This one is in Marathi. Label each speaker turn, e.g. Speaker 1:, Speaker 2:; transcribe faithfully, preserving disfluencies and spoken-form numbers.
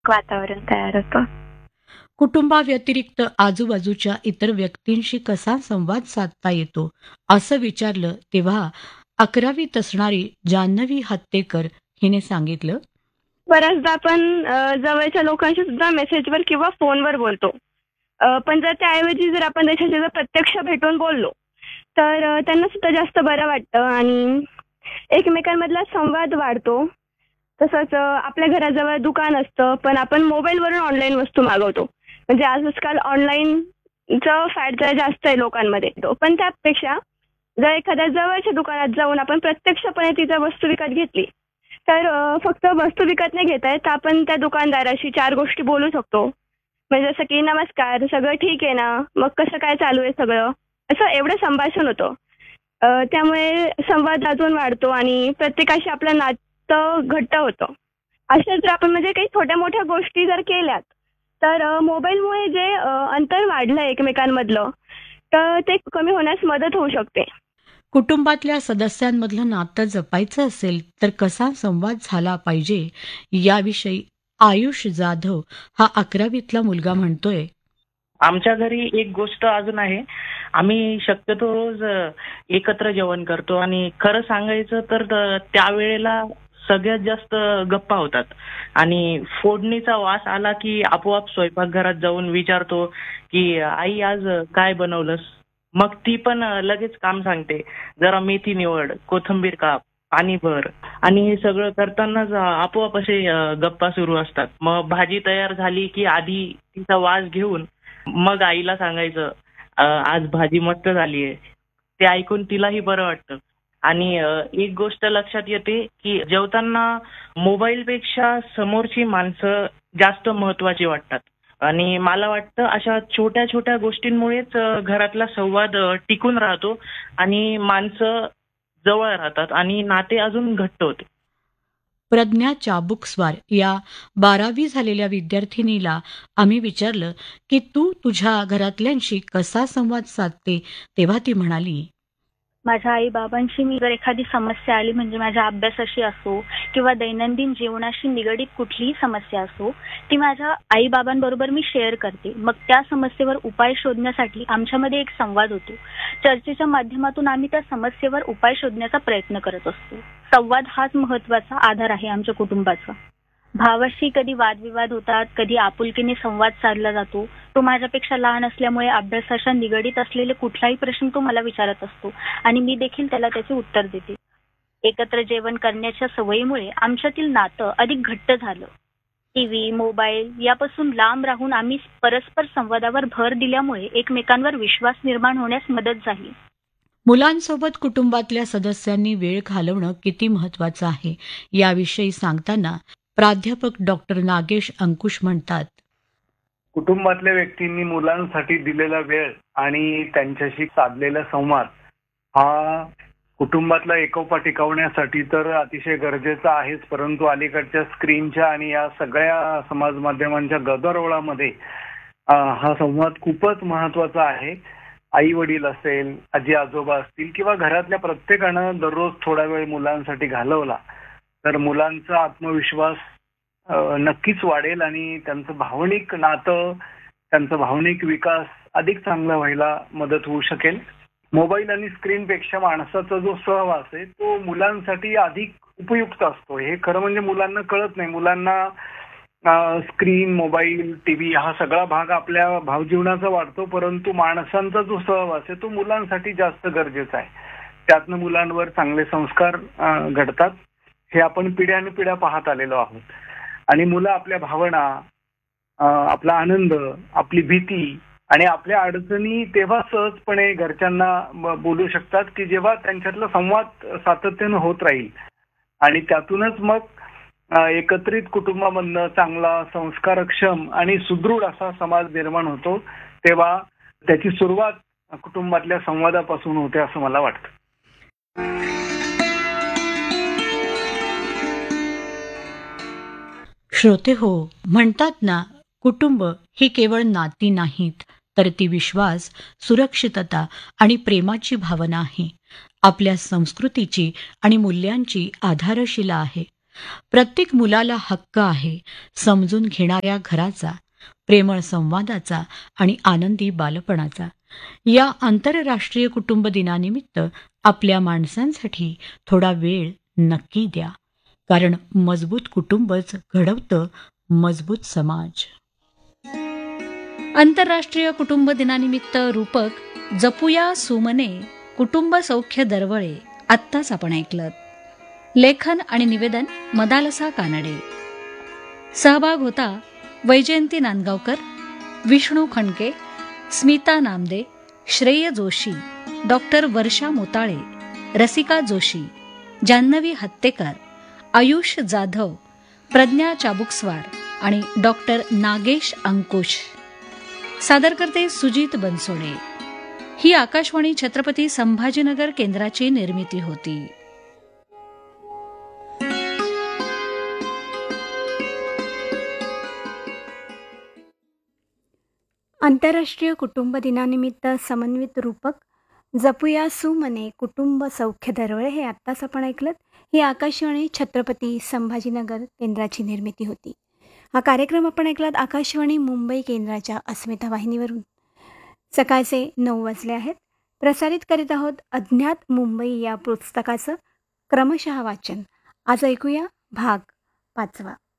Speaker 1: वातावरण तयार होतं.
Speaker 2: कुटुंबाव्यतिरिक्त आजूबाजूच्या इतर व्यक्तींशी कसा संवाद साधता येतो असं विचारलं तेव्हा अकरावीत असणारी जान्हवी हत्तेकर हिने सांगितलं.
Speaker 1: बऱ्याचदा आपण अ, जवळच्या लोकांशी सुद्धा मेसेजवर किंवा फोनवर बोलतो. अ, पण जर त्याऐवजी जर आपण त्याच्याशी जर प्रत्यक्ष भेटून बोललो, तर अ, त्यांना सुद्धा जास्त बरं वाटतं आणि एकमेकांमधला संवाद वाढतो. तसंच अ, आपल्या घराजवळ दुकान असतं, पण आपण मोबाईलवरून ऑनलाईन वस्तू मागवतो. म्हणजे आजकाल ऑनलाईनचं फॅड जरा जास्त आहे लोकांमध्ये. तो पण त्यापेक्षा जर एखाद्या जवळच्या दुकानात जाऊन आपण प्रत्यक्षपणे तिथं वस्तू विकत घेतली, तर अ, फक्त वस्तू विकत नाही घेता येत, तर आपण त्या दुकानदाराशी चार गोष्टी बोलू शकतो. म्हणजे जसं की "नमस्कार, सगळं ठीक आहे ना? मग कसं काय चालू आहे सगळं?" असं एवढं संभाषण होतं. अ, त्यामुळे संवाद अजून वाढतो आणि प्रत्येकाशी आपलं नातं घट्ट होतं. अशा जर आपण म्हणजे काही छोट्या-मोठ्या गोष्टी जर केल्यात, तर अ, मोबाईलमुळे जे अ, अंतर वाढलं एकमेकांमधलं, तर ते कमी होण्यास मदत होऊ शकते.
Speaker 2: कुटुंबातल्या सदस्यांमधलं नातं जपायचं असेल तर कसा संवाद झाला पाहिजे याविषयी आयुष जाधव हा अकरावीतला मुलगा म्हणतोय.
Speaker 3: आमच्या घरी एक गोष्ट अजून आहे. आम्ही शक्यतो रोज अ, एकत्र जेवण करतो आणि खरं सांगायचं तर अ, त्यावेळेला सगळ्यात जास्त गप्पा होतात आणि फोडणीचा वास आला की आपोआप स्वयंपाकघरात जाऊन विचारतो की आई आज काय बनवलंस? मग ती पण अ, लगेच काम सांगते. जरा मेथी निवड, कोथिंबीर काप, पाणी भर आणि हे सगळं करतानाच अ, आपोआप असे अ, गप्पा सुरू असतात. मग भाजी तयार झाली की आधी तिचा वास घेऊन मग आईला सांगायचं, "अ, आज भाजी मस्त झालीये." ते ऐकून तिलाही बरं वाटतं. आणि अ, एक गोष्ट लक्षात येते, की जेवताना मोबाईलपेक्षा समोरची माणसं जास्त महत्त्वाची वाटतात. आणि मला वाटतं अशा छोट्या-छोट्या गोष्टींमुळेच अ, घरातला संवाद अ, टिकून राहतो आणि माणसं जवळ राहतात आणि नाते अजून घट्ट होते.
Speaker 2: प्रज्ञा चाबुकस्वार या बारावी झालेल्या विद्यार्थिनीला आम्ही विचारलं की तू तुझ्या घरातल्यांशी कसा संवाद साधते तेव्हा ती म्हणाली.
Speaker 4: माझ्या आई-बाबांशी मी जर एखादी समस्या आली म्हणजे माझ्या अभ्यासाशी असो किंवा दैनंदिन जीवनाशी निगडीत कुठलीही समस्या असो, ती माझ्या आई-बाबांबरोबर मी शेअर करते. मग त्या समस्येवर उपाय शोधण्यासाठी आमच्यामध्ये एक संवाद होतो. चर्चेच्या माध्यमातून आम्ही त्या समस्येवर उपाय शोधण्याचा प्रयत्न करत असतो. संवाद हाच महत्त्वाचा आधार आहे आमच्या कुटुंबाचा. भावाशी कधी वादविवाद होतात, कधी आपुलकीने संवाद साधला जातो. तो माझ्यापेक्षा लहान असल्यामुळे अभ्यासाच्या निगडीत असलेले कुठलाही प्रश्न तो मला विचारत असतो आणि मी देखील त्याला त्याचे उत्तर देते. एकत्र जेवण करण्याच्या सवयीमुळे आमच्यातील नातं अधिक घट्ट झालं. टीव्ही, मोबाईल यापासून लांब राहून आम्ही परस्पर संवादावर भर दिल्यामुळे एकमेकांवर विश्वास निर्माण होण्यास मदत झाली.
Speaker 2: मुलांसोबत कुटुंबातल्या सदस्यांनी वेळ घालवणं किती महत्वाचं आहे याविषयी सांगताना प्राध्यापक डॉक्टर नागेश अंकुश म्हणतात.
Speaker 5: कुटुंबातल्या व्यक्तींनी मुलांसाठी दिलेला वेळ आणि त्यांच्याशी साधलेला संवाद हा कुटुंबातला एकोपा टिकवण्यासाठी तर अतिशय गरजेचा आहेच, परंतु अलीकडच्या स्क्रीनच्या आणि या सगळ्या समाज माध्यमांच्या गदारोळामध्ये अं, हा संवाद खूपच महत्वाचा आहे. आई वडील असेल, आजी आजोबा असतील किंवा घरातल्या प्रत्येकानं दररोज थोडा वेळ मुलांसाठी घालवला तर मुलांचा आत्मविश्वास अ, नक्कीच वाढेल आणि त्यांचं भावनिक नातं, त्यांचा भावनिक विकास अधिक चांगला व्हायला मदत होऊ शकेल. मोबाईल आणि स्क्रीनपेक्षा माणसाचा जो सहवास आहे तो मुलांसाठी अधिक उपयुक्त असतो. हे खरं म्हणजे मुलांना कळत नाही. मुलांना स्क्रीन, मोबाईल, टीव्ही हा सगळा भाग आपल्या भावजीवनाचा वाटतो, परंतु माणसांचा जो सहवास आहे तो मुलांसाठी जास्त गरजेचा आहे. त्यातनं मुलांवर चांगले संस्कार अ, घडतात. हे आपण पिढ्यानपिढ्या पाहत आलेलो आहोत. आणि मुलं आपल्या भावना, अ, आपला आनंद, आपली भीती आणि आपल्या अडचणी तेव्हा सहजपणे घरच्यांना ब- बोलू शकतात की जेव्हा त्यांच्यातला संवाद सातत्यानं होत राहील आणि त्यातूनच मग अ, एकत्रित कुटुंबामधनं चांगला संस्कारक्षम आणि सुदृढ असा समाज निर्माण होतो. तेव्हा त्याची सुरुवात कुटुंबातल्या संवादापासून होते असं मला वाटतं.
Speaker 2: श्रोते हो, म्हणतात ना, कुटुंब ही केवळ नाती नाहीत तर ती विश्वास, सुरक्षितता आणि प्रेमाची भावना आहे. आपल्या संस्कृतीची आणि मूल्यांची आधारशिला आहे. प्रत्येक मुलाला हक्क आहे समजून घेणाऱ्या घराचा, प्रेमळ संवादाचा आणि आनंदी बालपणाचा. या आंतरराष्ट्रीय कुटुंब दिनानिमित्त आपल्या माणसांसाठी थोडा वेळ नक्की द्या, कारण मजबूत कुटुंबच घडवतं मजबूत समाज. आंतरराष्ट्रीय कुटुंब दिनानिमित्त रूपक जपूया सुमने कुटुंब सौख्य दरवळे आत्ताच आपण ऐकलं. लेखन आणि निवेदन मदालसा कानडे. सहभाग होता वैजयंती नांदगावकर, विष्णू खणके, स्मिता नामदे, श्रेय जोशी, डॉक्टर वर्षा मोताळे, रसिका जोशी, जान्हवी हत्तेकर, आयुष जाधव, प्रज्ञा चाबुकस्वार आणि डॉक्टर नागेश अंकुश. सादरकर्ते सुजित बनसोडे. ही आकाशवाणी छत्रपती संभाजीनगर केंद्राची निर्मिती होती.
Speaker 6: आंतरराष्ट्रीय कुटुंब दिनानिमित्त समन्वित रूपक जपूया सुमने कुटुंब सौख्य दरवळे हे आत्ताच आपण ऐकलं. ही आकाशवाणी छत्रपती संभाजीनगर केंद्राची निर्मिती होती. हा कार्यक्रम आपण ऐकलात आकाशवाणी मुंबई केंद्राच्या अस्मिता वाहिनीवरून. सकाळचे नऊ वाजले आहेत. प्रसारित करीत आहोत अज्ञात मुंबई या पुस्तकाचं क्रमशः वाचन. आज ऐकूया भाग पाचवा.